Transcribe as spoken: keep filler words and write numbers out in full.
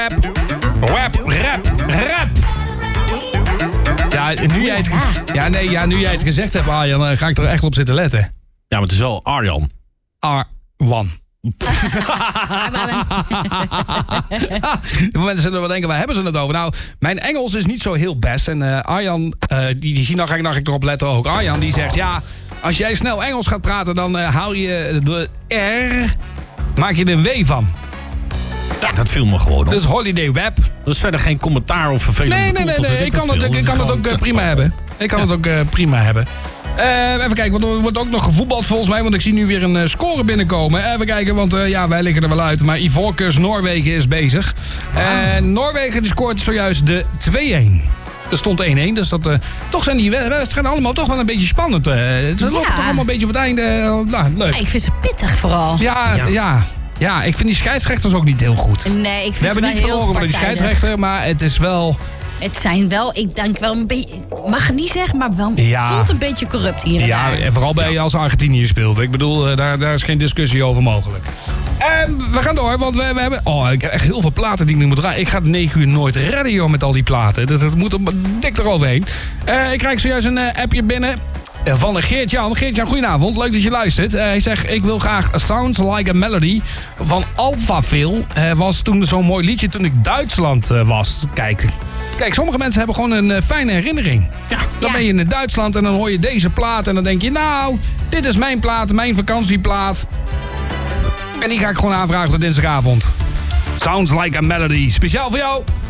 Rap, rap, rap. Ja, nu jij het, ja, nee, ja, nu jij het gezegd hebt, Arjan, dan ga ik er echt op zitten letten. Ja, maar het is wel Arjan. Arwan. De mensen zullen wel denken, waar hebben ze het over? Nou, mijn Engels is niet zo heel best. En uh, Arjan, uh, die, die zie nou ga ik nog erop letten ook. Arjan die zegt, ja, als jij snel Engels gaat praten, dan uh, haal je de R, maak je er een W van. Ja, dat viel me gewoon op. Dus Holiday Web. Dat is verder geen commentaar of vervelend. Nee, nee, nee, nee, nee. Ik kan het, ik kan het ook uh, prima hebben. Ik kan ja. het ook uh, prima hebben. Uh, even kijken, want er wordt ook nog gevoetbald volgens mij. Want ik zie nu weer een uh, score binnenkomen. Even kijken, want uh, ja, wij liggen er wel uit. Maar Ivoorkust Noorwegen is bezig. Uh, Noorwegen die scoort zojuist de twee-een. Er stond één-één, dus dat, uh, toch zijn die wedstrijden allemaal toch wel een beetje spannend. Uh, het ja. loopt toch allemaal een beetje op het einde. Uh, nou, leuk. Ja, ik vind ze pittig vooral. Ja, ja. ja. Ja, ik vind die scheidsrechters ook niet heel goed. Nee, ik vind We hebben niet verloren met die scheidsrechter, maar het is wel... Het zijn wel, ik denk wel een beetje... Mag het niet zeggen, maar wel ja. voelt een beetje corrupt hier en ja, daar. En vooral bij je als Argentinië speelt. Ik bedoel, daar, daar is geen discussie over mogelijk. En we gaan door, want we, we hebben... Oh, ik heb echt heel veel platen die ik nu moet draaien. Ik ga negen uur nooit radio met al die platen. Dat, dat moet er dik eroverheen. Uh, ik krijg zojuist een uh, appje binnen... van Geert-Jan. Geert-Jan, goedenavond. Leuk dat je luistert. Uh, hij zegt, ik wil graag Sounds Like a Melody van Alphaville. Uh, was toen zo'n mooi liedje toen ik Duitsland uh, was. Kijk, kijk, sommige mensen hebben gewoon een uh, fijne herinnering. Ja, dan ja. ben je in Duitsland en dan hoor je deze plaat en dan denk je, nou, dit is mijn plaat, mijn vakantieplaat. En die ga ik gewoon aanvragen op dinsdagavond. Sounds Like a Melody. Speciaal voor jou.